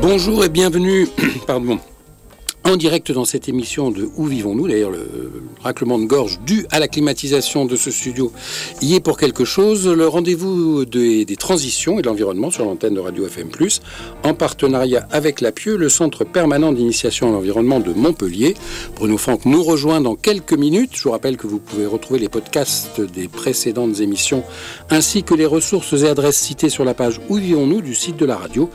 Bonjour et bienvenue en direct dans cette émission de Où vivons-nous. D'ailleurs, le raclement de gorge dû à la climatisation de ce studio y est pour quelque chose. Le rendez-vous des transitions et de l'environnement sur l'antenne de Radio FM+, en partenariat avec l'APIEU, le Centre permanent d'initiation à l'environnement de Montpellier. Bruno Franck nous rejoint dans quelques minutes. Je vous rappelle que vous pouvez retrouver les podcasts des précédentes émissions ainsi que les ressources et adresses citées sur la page Où vivons-nous du site de la radio,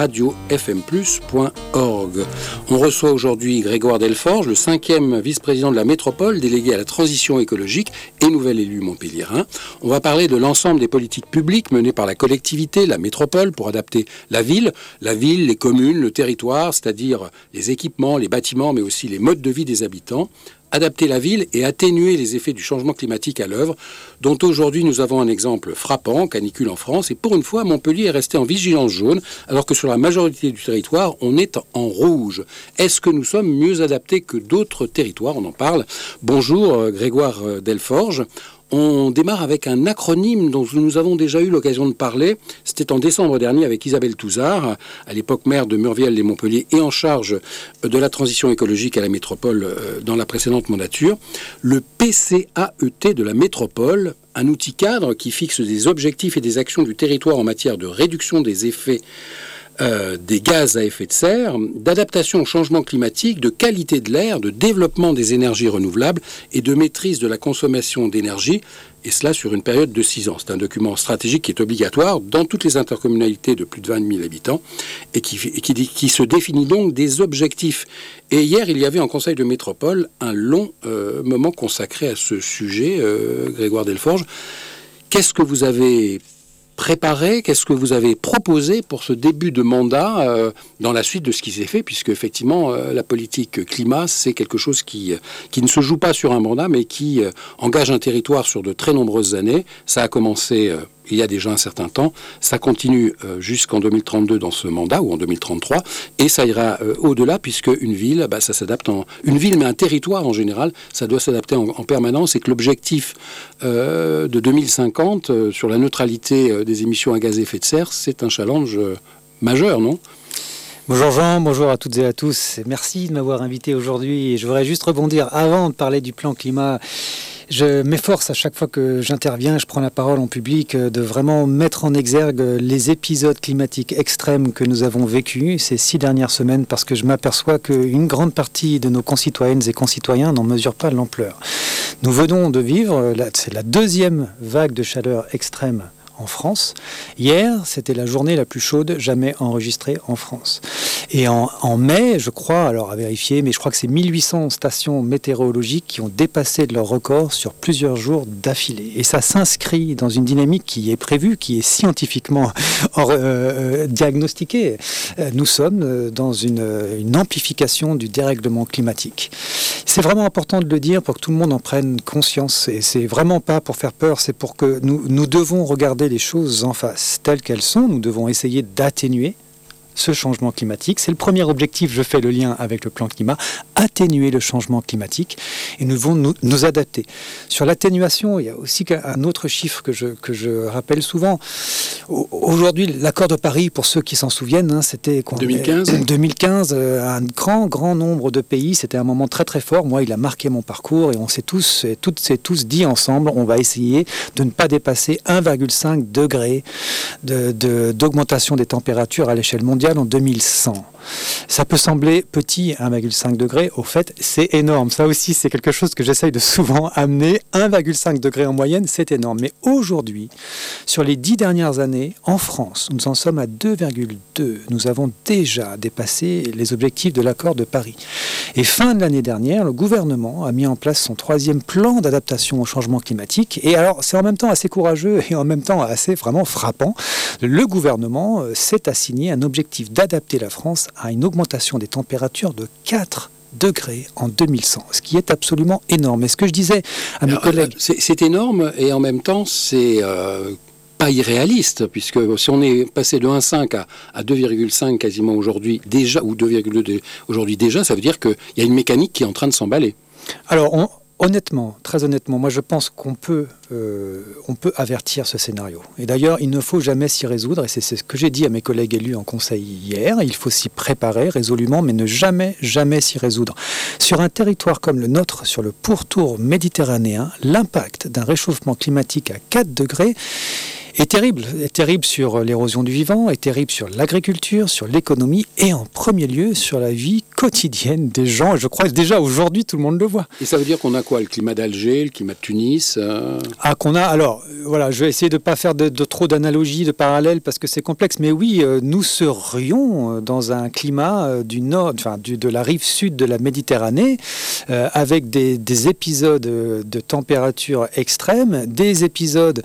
radiofmplus.org. On reçoit aujourd'hui Grégoire Delforge, le 5e vice-président de la métropole, délégué à la transition écologique et nouvel élu montpelliérain. On va parler de l'ensemble des politiques publiques menées par la collectivité, la métropole, pour adapter la ville, les communes, le territoire, c'est-à-dire les équipements, les bâtiments, mais aussi les modes de vie des habitants. Adapter la ville et atténuer les effets du changement climatique à l'œuvre, dont aujourd'hui nous avons un exemple frappant, canicule en France, et pour une fois, Montpellier est resté en vigilance jaune, alors que sur la majorité du territoire, on est en rouge. Est-ce que nous sommes mieux adaptés que d'autres territoires ? On en parle. Bonjour Grégoire Delforge. On démarre avec un acronyme dont nous avons déjà eu l'occasion de parler. C'était en décembre dernier avec Isabelle Touzard, à l'époque maire de Murviel-les-Montpellier et en charge de la transition écologique à la métropole dans la précédente mandature. Le PCAET de la métropole, un outil cadre qui fixe des objectifs et des actions du territoire en matière de réduction des effets des gaz à effet de serre, d'adaptation au changement climatique, de qualité de l'air, de développement des énergies renouvelables et de maîtrise de la consommation d'énergie, et cela sur une période de 6 ans. C'est un document stratégique qui est obligatoire dans toutes les intercommunalités de plus de 20 000 habitants et qui se définit donc des objectifs. Et hier, il y avait en Conseil de métropole un long moment consacré à ce sujet, Grégoire Delforge. Qu'est-ce que vous avez préparé, qu'est-ce que vous avez proposé pour ce début de mandat dans la suite de ce qui s'est fait, puisque effectivement la politique climat, c'est quelque chose qui ne se joue pas sur un mandat, mais qui engage un territoire sur de très nombreuses années. Ça a commencé il y a déjà un certain temps, ça continue jusqu'en 2032 dans ce mandat, ou en 2033, et ça ira au-delà, puisque une ville, ça s'adapte une ville, mais un territoire en général, ça doit s'adapter en permanence, et que l'objectif de 2050 sur la neutralité des émissions à gaz à effet de serre, c'est un challenge majeur, non ? Bonjour Jean, bonjour à toutes et à tous. Merci de m'avoir invité aujourd'hui. Je voudrais juste rebondir avant de parler du plan climat. Je m'efforce à chaque fois que j'interviens, je prends la parole en public, de vraiment mettre en exergue les épisodes climatiques extrêmes que nous avons vécus ces 6 dernières semaines, parce que je m'aperçois qu'une grande partie de nos concitoyennes et concitoyens n'en mesure pas l'ampleur. Nous venons de vivre, c'est la 2e vague de chaleur extrême en France. Hier, c'était la journée la plus chaude jamais enregistrée en France. Et en mai, je crois, alors à vérifier, mais je crois que c'est 1800 stations météorologiques qui ont dépassé de leur record sur plusieurs jours d'affilée. Et ça s'inscrit dans une dynamique qui est prévue, qui est scientifiquement diagnostiquée. Nous sommes dans une amplification du dérèglement climatique. C'est vraiment important de le dire pour que tout le monde en prenne conscience. Et c'est vraiment pas pour faire peur, c'est pour que nous devons regarder les choses en face telles qu'elles sont. Nous devons essayer d'atténuer ce changement climatique. C'est le premier objectif, je fais le lien avec le plan climat, atténuer le changement climatique, et nous devons nous adapter. Sur l'atténuation, il y a aussi un autre chiffre que je rappelle souvent. Aujourd'hui, l'accord de Paris, pour ceux qui s'en souviennent, c'était 2015, un grand nombre de pays, c'était un moment très très fort. Moi, il a marqué mon parcours, et on s'est tous dit ensemble, on va essayer de ne pas dépasser 1,5 degré d'augmentation des températures à l'échelle mondiale en 2100. Ça peut sembler petit, 1,5 degré. Au fait, c'est énorme. Ça aussi, c'est quelque chose que j'essaye de souvent amener. 1,5 degré en moyenne, c'est énorme. Mais aujourd'hui, sur les 10 dernières années, en France, nous en sommes à 2,2. Nous avons déjà dépassé les objectifs de l'accord de Paris. Et fin de l'année dernière, le gouvernement a mis en place son 3e plan d'adaptation au changement climatique. Et alors, c'est en même temps assez courageux et en même temps assez vraiment frappant. Le gouvernement s'est assigné un objectif d'adapter la France à une augmentation des températures de 4 degrés en 2100, ce qui est absolument énorme. Et ce que je disais à mes collègues... C'est énorme, et en même temps, c'est pas irréaliste, puisque si on est passé de 1,5 à 2,5 quasiment aujourd'hui déjà, ou 2,2 aujourd'hui déjà, ça veut dire qu'il y a une mécanique qui est en train de s'emballer. Alors, Honnêtement, très honnêtement, moi je pense qu'on peut avertir ce scénario. Et d'ailleurs, il ne faut jamais s'y résoudre, et c'est ce que j'ai dit à mes collègues élus en conseil hier, il faut s'y préparer résolument, mais ne jamais s'y résoudre. Sur un territoire comme le nôtre, sur le pourtour méditerranéen, l'impact d'un réchauffement climatique à 4 degrés est terrible sur l'érosion du vivant, est terrible sur l'agriculture, sur l'économie et en premier lieu sur la vie quotidienne des gens. Et je crois que déjà aujourd'hui tout le monde le voit. Et ça veut dire qu'on a quoi? Le climat d'Alger, le climat de Tunis qu'on a. Alors voilà, je vais essayer de ne pas faire de trop d'analogies, de parallèles parce que c'est complexe. Mais oui, nous serions dans un climat du nord, de la rive sud de la Méditerranée, avec des épisodes de température extrême, des épisodes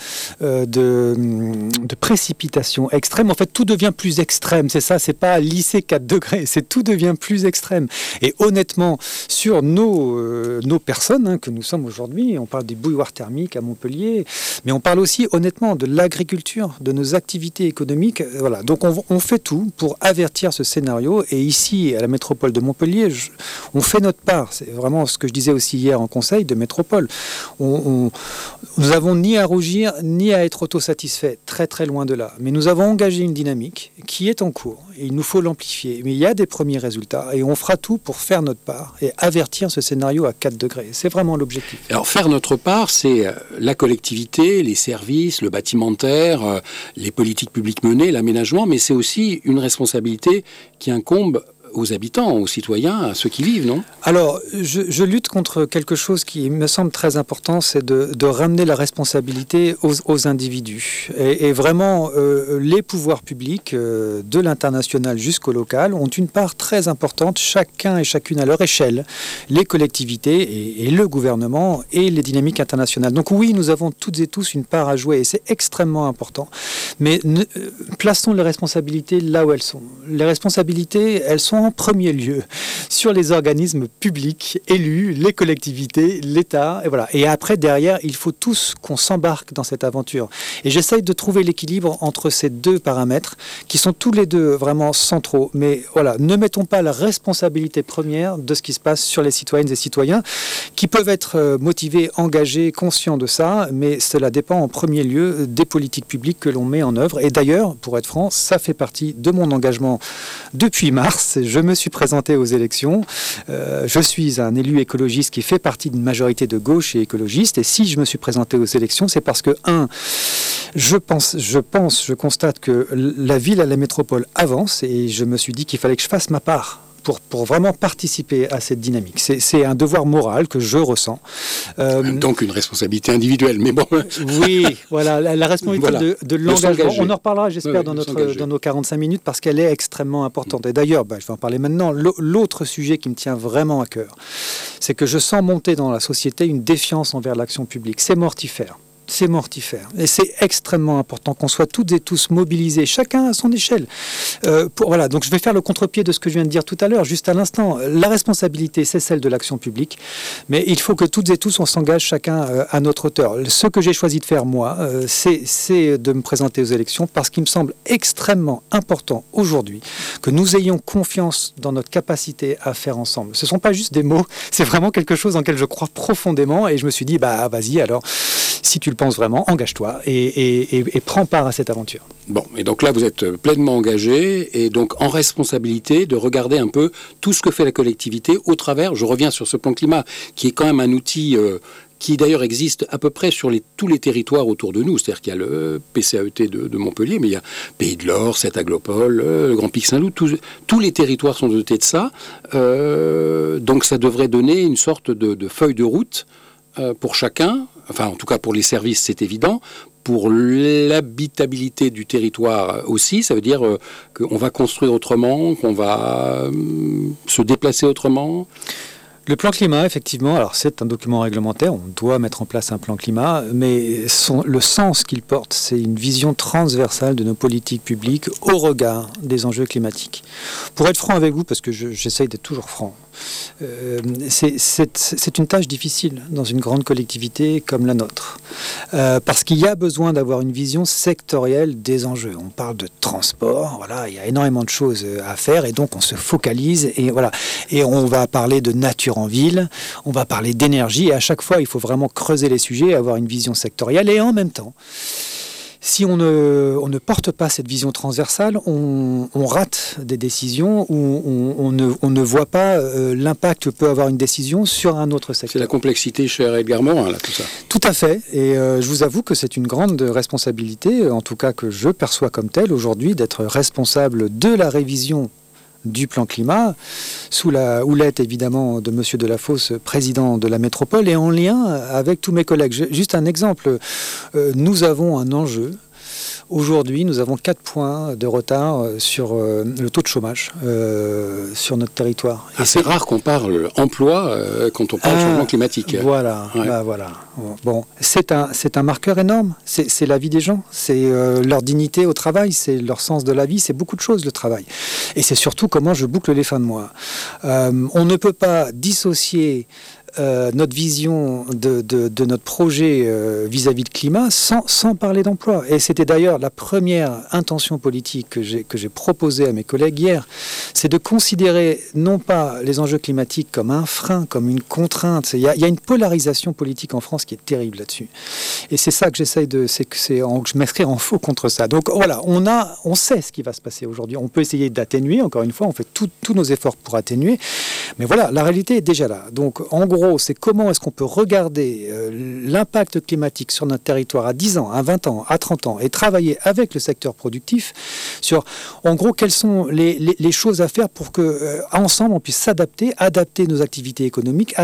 de précipitations extrêmes. En fait, tout devient plus extrême. C'est ça, c'est pas lisser 4 degrés, c'est tout devient plus extrême. Et honnêtement, sur nos personnes que nous sommes aujourd'hui, on parle des bouilloires thermiques à Montpellier, mais on parle aussi honnêtement de l'agriculture, de nos activités économiques. Voilà. Donc on fait tout pour avertir ce scénario. Et ici, à la métropole de Montpellier, on fait notre part. C'est vraiment ce que je disais aussi hier en conseil de métropole. Nous n'avons ni à rougir, ni à être autosatisfaits, très très loin de là. Mais nous avons engagé une dynamique qui est en cours et il nous faut l'amplifier. Mais il y a des premiers résultats et on fera tout pour faire notre part et avertir ce scénario à 4 degrés. C'est vraiment l'objectif. Alors faire notre part, c'est la collectivité, les services, le bâtimentaire, les politiques publiques menées, l'aménagement, mais c'est aussi une responsabilité qui incombe aux habitants, aux citoyens, à ceux qui vivent, non? Alors, je lutte contre quelque chose qui me semble très important, c'est de ramener la responsabilité aux individus. Et vraiment, les pouvoirs publics, de l'international jusqu'au local, ont une part très importante, chacun et chacune à leur échelle, les collectivités et le gouvernement et les dynamiques internationales. Donc oui, nous avons toutes et tous une part à jouer et c'est extrêmement important. Mais plaçons les responsabilités là où elles sont. Les responsabilités, elles sont en premier lieu sur les organismes publics élus, les collectivités, l'État, et voilà. Et après, derrière, il faut tous qu'on s'embarque dans cette aventure. Et j'essaye de trouver l'équilibre entre ces deux paramètres qui sont tous les deux vraiment centraux. Mais voilà, ne mettons pas la responsabilité première de ce qui se passe sur les citoyennes et citoyens qui peuvent être motivés, engagés, conscients de ça, mais cela dépend en premier lieu des politiques publiques que l'on met en œuvre. Et d'ailleurs, pour être franc, ça fait partie de mon engagement depuis mars. Je me suis présenté aux élections. Je suis un élu écologiste qui fait partie d'une majorité de gauche et écologiste. Et si je me suis présenté aux élections, c'est parce que, je constate que la ville à la métropole avance et je me suis dit qu'il fallait que je fasse ma part pour vraiment participer à cette dynamique. C'est un devoir moral que je ressens. Donc une responsabilité individuelle, mais bon... Oui, voilà, la responsabilité voilà, de l'engagement. On en reparlera, j'espère, dans nos 45 minutes, parce qu'elle est extrêmement importante. Et d'ailleurs, je vais en parler maintenant, l'autre sujet qui me tient vraiment à cœur, c'est que je sens monter dans la société une défiance envers l'action publique. C'est mortifère. C'est mortifère. Et c'est extrêmement important qu'on soit toutes et tous mobilisés, chacun à son échelle. Voilà. Donc je vais faire le contre-pied de ce que je viens de dire tout à l'heure, juste à l'instant. La responsabilité, c'est celle de l'action publique, mais il faut que toutes et tous, on s'engage chacun à notre hauteur. Ce que j'ai choisi de faire, moi, c'est de me présenter aux élections parce qu'il me semble extrêmement important aujourd'hui que nous ayons confiance dans notre capacité à faire ensemble. Ce ne sont pas juste des mots, c'est vraiment quelque chose dans lequel je crois profondément et je me suis dit, vas-y alors, si tu le penses vraiment, engage-toi et prends part à cette aventure. Bon, et donc là, vous êtes pleinement engagé et donc en responsabilité de regarder un peu tout ce que fait la collectivité au travers, je reviens sur ce plan climat, qui est quand même un outil qui d'ailleurs existe à peu près sur tous les territoires autour de nous. C'est-à-dire qu'il y a le PCAET de Montpellier, mais il y a Pays de l'Or, Sept-Aglopole, le Grand Pic Saint-Loup, tous les territoires sont dotés de ça. Donc ça devrait donner une sorte de feuille de route pour chacun, enfin en tout cas pour les services c'est évident, pour l'habitabilité du territoire aussi, ça veut dire qu'on va construire autrement, qu'on va se déplacer autrement. Le plan climat, effectivement, alors c'est un document réglementaire, on doit mettre en place un plan climat, mais le sens qu'il porte, c'est une vision transversale de nos politiques publiques au regard des enjeux climatiques. Pour être franc avec vous, parce que j'essaye d'être toujours franc, c'est une tâche difficile dans une grande collectivité comme la nôtre. Parce qu'il y a besoin d'avoir une vision sectorielle des enjeux. On parle de transport, voilà, il y a énormément de choses à faire et donc on se focalise et voilà. Et on va parler de nature en ville, on va parler d'énergie et à chaque fois il faut vraiment creuser les sujets, avoir une vision sectorielle et en même temps, si on ne porte pas cette vision transversale, on rate des décisions ou on ne voit pas l'impact que peut avoir une décision sur un autre secteur. C'est la complexité chez Edgar Morin, là, tout ça. Tout à fait. Et je vous avoue que c'est une grande responsabilité, en tout cas que je perçois comme telle aujourd'hui, d'être responsable de la révision du plan climat, sous la houlette évidemment de Monsieur Delafosse, président de la métropole, et en lien avec tous mes collègues. Juste un exemple, nous avons un enjeu. Aujourd'hui, nous avons 4 points de retard sur le taux de chômage sur notre territoire. Et c'est rare qu'on parle emploi quand on parle changement climatique. Voilà, ouais. Voilà. Bon, c'est un marqueur énorme. C'est la vie des gens, c'est leur dignité au travail, c'est leur sens de la vie, c'est beaucoup de choses le travail. Et c'est surtout comment je boucle les fins de mois. On ne peut pas dissocier notre vision de notre projet vis-à-vis de climat sans parler d'emploi. Et c'était d'ailleurs la première intention politique que j'ai proposée à mes collègues hier, c'est de considérer non pas les enjeux climatiques comme un frein, comme une contrainte. Il y a une polarisation politique en France qui est terrible là-dessus. Et c'est ça que j'essaye je m'inscris en faux contre ça. Donc voilà, on sait ce qui va se passer aujourd'hui. On peut essayer d'atténuer, encore une fois, on fait tous nos efforts pour atténuer. Mais voilà, la réalité est déjà là. Donc en gros, c'est comment est-ce qu'on peut regarder l'impact climatique sur notre territoire à 10 ans, à 20 ans, à 30 ans et travailler avec le secteur productif sur, en gros, quelles sont les choses à faire pour que ensemble on puisse s'adapter, adapter nos activités économiques,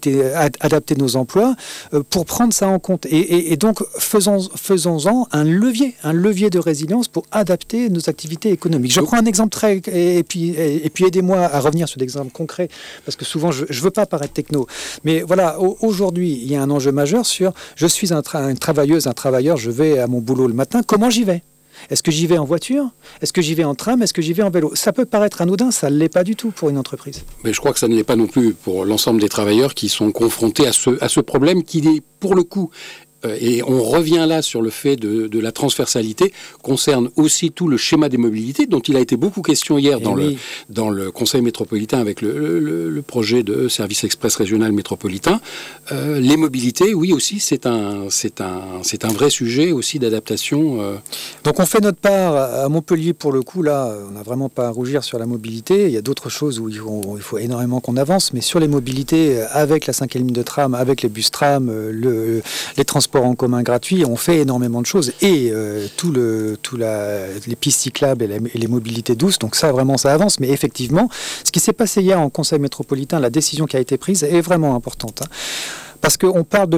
adapter nos emplois pour prendre ça en compte. Et donc, faisons-en un levier de résilience pour adapter nos activités économiques. Je prends un exemple et puis aidez-moi à revenir sur des exemples concrets, parce que souvent, je ne veux pas paraître techno. Mais voilà, aujourd'hui, il y a un enjeu majeur sur je suis une travailleuse, un travailleur, je vais à mon boulot le matin, comment j'y vais ? Est-ce que j'y vais en voiture ? Est-ce que j'y vais en tram ? Est-ce que j'y vais en vélo ? Ça peut paraître anodin, ça ne l'est pas du tout pour une entreprise. Mais je crois que ça ne l'est pas non plus pour l'ensemble des travailleurs qui sont confrontés à ce problème qui est, pour le coup, et on revient là sur le fait de la transversalité, concerne aussi tout le schéma des mobilités, dont il a été beaucoup question hier dans le Conseil métropolitain avec le projet de service express régional métropolitain. Les mobilités, oui aussi, c'est un vrai sujet aussi d'adaptation. Donc on fait notre part à Montpellier pour le coup, là, on n'a vraiment pas à rougir sur la mobilité. Il y a d'autres choses où il faut énormément qu'on avance, mais sur les mobilités, avec la 5e ligne de tram, avec les bus tram, les transports en commun gratuits, on fait énormément de choses et les pistes cyclables et les mobilités douces, donc ça vraiment ça avance, mais effectivement ce qui s'est passé hier en Conseil métropolitain, la décision qui a été prise est vraiment importante, hein. Parce qu'on parle de